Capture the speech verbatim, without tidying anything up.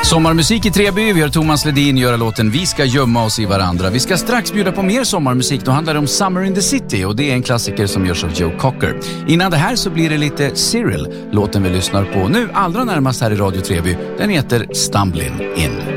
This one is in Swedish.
Sommarmusik i Treby, vi hör Thomas Ledin göra låten Vi ska gömma oss i varandra. Vi ska strax bjuda på mer sommarmusik, då handlar det om Summer in the City och det är en klassiker som görs av Joe Cocker. Innan det här så blir det lite Cyril, låten vi lyssnar på nu allra närmast här i Radio Treby. Den heter Stumbling In.